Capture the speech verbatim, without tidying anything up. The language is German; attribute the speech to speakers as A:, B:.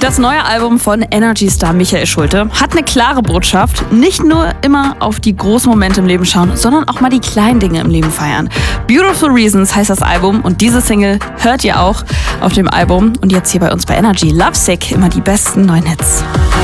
A: Das neue Album von Energy-Star Michael Schulte hat eine klare Botschaft. Nicht nur immer auf die großen Momente im Leben schauen, sondern auch mal die kleinen Dinge im Leben feiern. Beautiful Reasons heißt das Album und diese Single hört ihr auch auf dem Album. Und jetzt hier bei uns bei Energy. Lovesick, immer die besten neuen Hits.